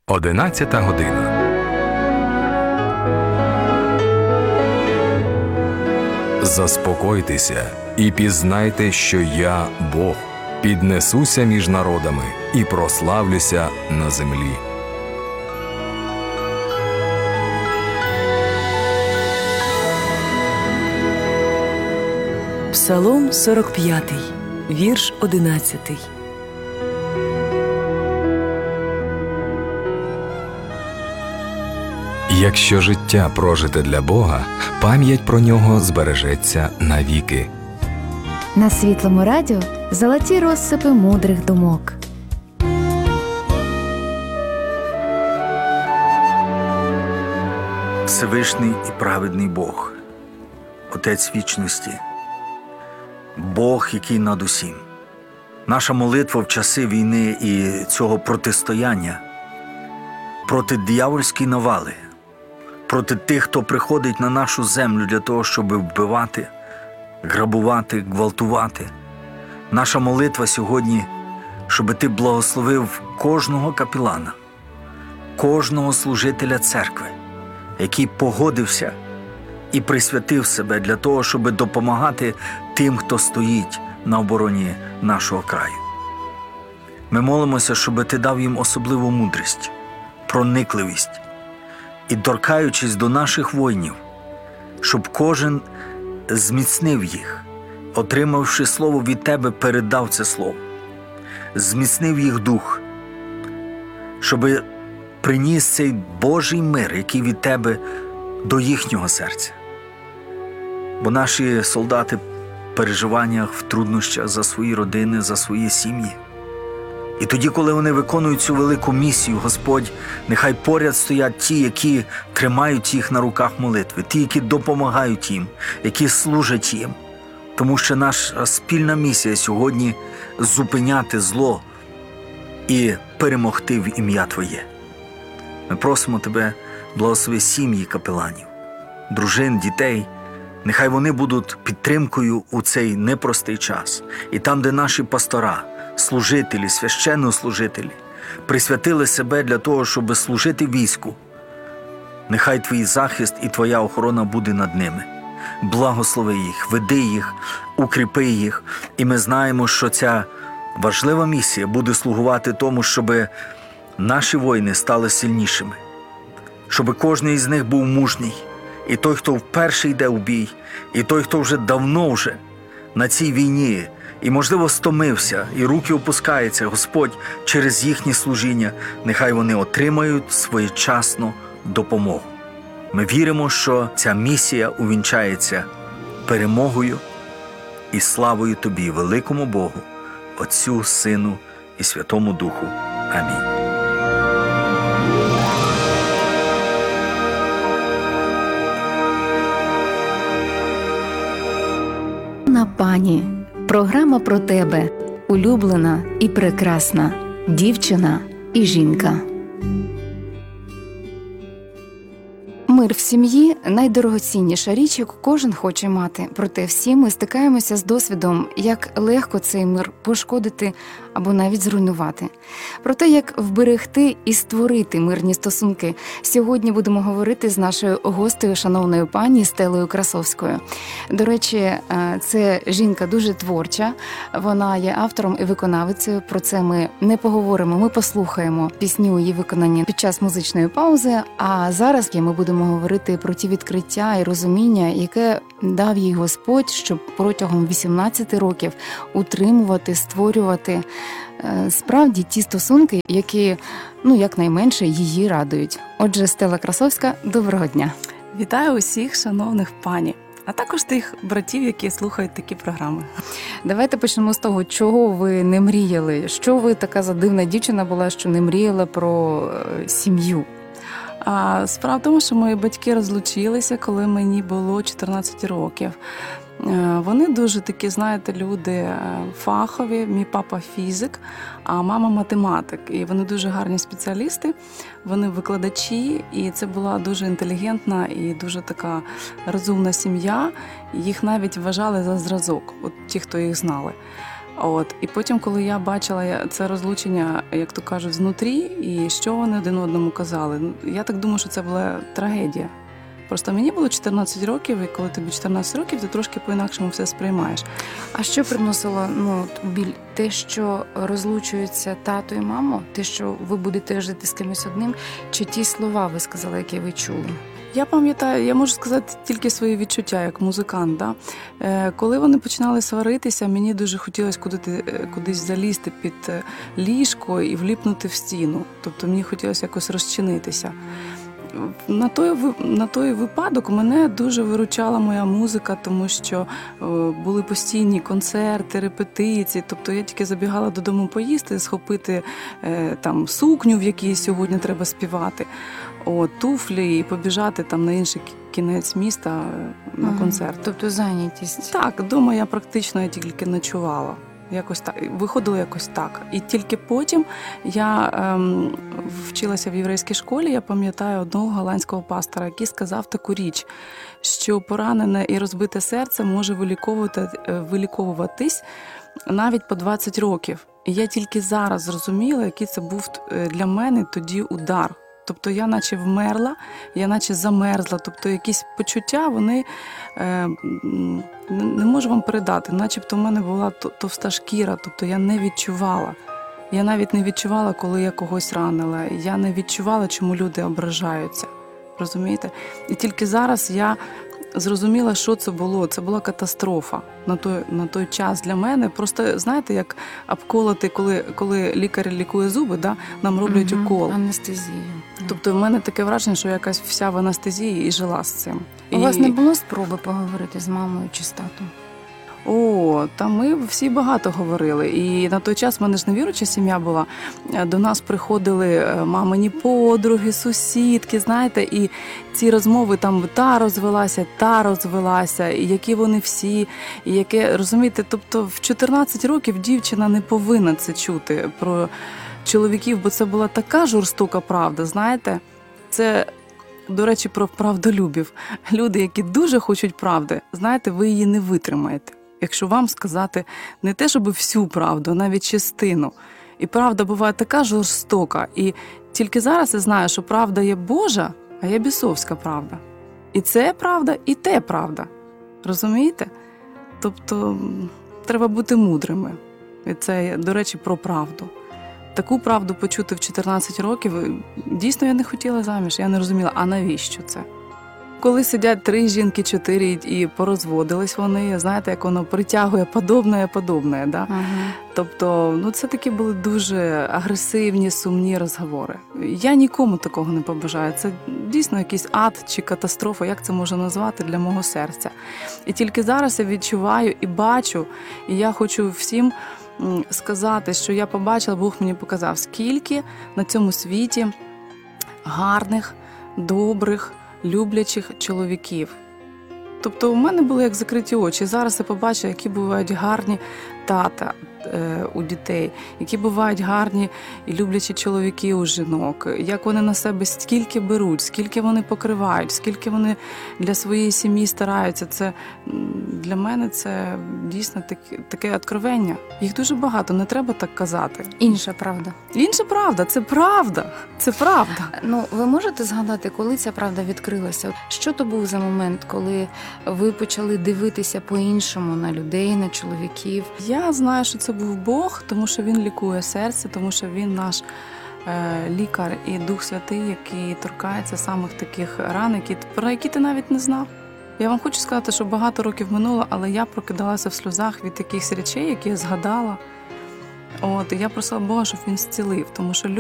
11 година. Заспокойтеся і пізнайте, що я Бог. Піднесуся між народами і прославлюся на землі. Псалом 45, вірш 11. Якщо життя прожите для Бога, пам'ять про нього збережеться навіки. На Світлому радіо золоті розсипи мудрих думок. Всевишній і праведний Бог, Отець вічності, Бог, який над усім. Наша молитва в часи війни і цього протистояння проти диявольської навали, проти тих, хто приходить на нашу землю для того, щоб вбивати, грабувати, гвалтувати. Наша молитва сьогодні, щоб Ти благословив кожного капелана, кожного служителя церкви, який погодився і присвятив себе для того, щоб допомагати тим, хто стоїть на обороні нашого краю. Ми молимося, щоб Ти дав їм особливу мудрість, проникливість і, торкаючись до наших воїнів, щоб кожен зміцнив їх, отримавши слово від Тебе, передав це слово, зміцнив їх дух, щоб приніс цей Божий мир, який від Тебе, до їхнього серця. Бо наші солдати в переживаннях, в труднощах за свої родини, за свої сім'ї. І тоді, коли вони виконують цю велику місію, Господь, нехай поряд стоять ті, які тримають їх на руках молитви, ті, які допомагають їм, які служать їм. Тому що наша спільна місія сьогодні – зупиняти зло і перемогти в ім'я Твоє. Ми просимо Тебе, благослови сім'ї капеланів, дружин, дітей. Нехай вони будуть підтримкою у цей непростий час. І там, де наші пастора, служителі, священнослужителі присвятили себе для того, щоб служити війську, нехай Твій захист і Твоя охорона буде над ними. Благослови їх, веди їх, укріпи їх. І ми знаємо, що ця важлива місія буде слугувати тому, щоб наші воїни стали сильнішими, щоб кожен із них був мужній. І той, хто вперше йде у бій, і той, хто вже давно на цій війні, і, можливо, стомився, і руки опускаються, Господь, через їхнє служіння, нехай вони отримають своєчасну допомогу. Ми віримо, що ця місія увінчається перемогою і славою Тобі, великому Богу, Отцю, Сину і Святому Духу. Амінь. На пані. Програма про тебе. Улюблена і прекрасна. Дівчина і жінка. Мир в сім'ї – найдорогоцінніша річ, яку кожен хоче мати. Проте всі ми стикаємося з досвідом, як легко цей мир пошкодити або навіть зруйнувати. Про те, як вберегти і створити мирні стосунки, сьогодні будемо говорити з нашою гостею, шановною пані Стелою Красовською. До речі, це жінка дуже творча, вона є автором і виконавицею. Про це ми не поговоримо, ми послухаємо пісні у її виконанні під час музичної паузи, а зараз ми будемо говорити про ті відкриття і розуміння, яке дав їй Господь, щоб протягом 18 років утримувати, створювати справді ті стосунки, які, якнайменше її радують. Отже, Стела Красовська, доброго дня. Вітаю усіх шановних пані, а також тих братів, які слухають такі програми. Давайте почнемо з того, чого ви не мріяли. Що ви така задивна дівчина була, що не мріяла про сім'ю? Справа в тому, що мої батьки розлучилися, коли мені було 14 років. Вони дуже такі, люди фахові. Мій папа фізик, а мама математик. І вони дуже гарні спеціалісти, вони викладачі, і це була дуже інтелігентна і дуже така розумна сім'я. Їх навіть вважали за зразок, от ті, хто їх знали. І потім, коли я бачила це розлучення, як то кажуть, знутрі, і що вони один одному казали, я так думаю, що це була трагедія. Просто мені було 14 років, і коли тобі 14 років, ти трошки по-інакшому все сприймаєш. А що приносило біль? Те, що розлучуються тато і мамо? Те, що ви будете жити з кимось одним? Чи ті слова ви сказали, які ви чули? Я пам'ятаю, я можу сказати тільки свої відчуття як музикант. Да? Коли вони починали сваритися, мені дуже хотілося кудись залізти під ліжко і вліпнути в стіну. Тобто мені хотілося якось розчинитися. На той випадок мене дуже виручала моя музика, тому що були постійні концерти, репетиції. Тобто я тільки забігала додому поїсти, схопити там сукню, в якій сьогодні треба співати, туфлі і побіжати там на інший кінець міста на концерт. Тобто зайнятість. Так, вдома я тільки ночувала. Якось так, виходило якось так. І тільки потім я вчилася в єврейській школі, я пам'ятаю одного голландського пастора, який сказав таку річ, що поранене і розбите серце може виліковуватись навіть по 20 років. І я тільки зараз зрозуміла, який це був для мене тоді удар. Тобто я наче вмерла, я наче замерзла. Тобто якісь почуття, вони не можу вам передати. Начебто в мене була товста шкіра, тобто я не відчувала. Я навіть не відчувала, коли я когось ранила. Я не відчувала, чому люди ображаються. Розумієте? І тільки зараз я зрозуміла, що це було. Це була катастрофа на той час для мене. Просто, знаєте, як обколоти, коли лікар лікує зуби, да, нам роблять укол. Анестезію. Тобто в мене таке враження, що я якась вся в анестезії і жила з цим. У вас не було спроби поговорити з мамою чи з татом? Та ми всі багато говорили. І на той час в мене ж невіруюча сім'я була. До нас приходили мамині подруги, сусідки, знаєте, і ці розмови там та розвелася, і які вони всі, і яке, розумієте, тобто в 14 років дівчина не повинна це чути про чоловіків, бо це була така жорстока правда, знаєте. Це, до речі, про правдолюбів. Люди, які дуже хочуть правди, знаєте, ви її не витримаєте. Якщо вам сказати не те, щоб всю правду, а навіть частину. І правда буває така жорстока. І тільки зараз я знаю, що правда є Божа, а є бісовська правда. І це правда, і те правда. Розумієте? Тобто треба бути мудрими. І це, до речі, про правду. Таку правду почути в 14 років, дійсно я не хотіла заміж, я не розуміла, а навіщо це? Коли сидять 3 жінки, 4 і порозводились вони, знаєте, як воно притягує подобне, да? Ага. Тобто, це такі були дуже агресивні, сумні розговори. Я нікому такого не побажаю. Це дійсно якийсь ад чи катастрофа, як це можна назвати для мого серця. І тільки зараз я відчуваю і бачу, і я хочу всім сказати, що я побачила, Бог мені показав, скільки на цьому світі гарних, добрих, люблячих чоловіків. Тобто у мене були як закриті очі. Зараз я побачу, які бувають гарні тата у дітей, які бувають гарні і люблячі чоловіки у жінок, як вони на себе скільки беруть, скільки вони покривають, скільки вони для своєї сім'ї стараються. Це для мене це дійсно таке откровення. Їх дуже багато, не треба так казати. Інша правда. Інша правда, це правда. Це правда. Ви можете згадати, коли ця правда відкрилася? Що то був за момент, коли ви почали дивитися по-іншому на людей, на чоловіків? Я знаю, що це був Бог, тому що Він лікує серце, тому що Він наш лікар і Дух Святий, який торкається самих таких ран, про які ти навіть не знав. Я вам хочу сказати, що багато років минуло, але я прокидалася в сльозах від якихось речей, які я згадала. І я просила Бога, щоб Він зцілив, тому що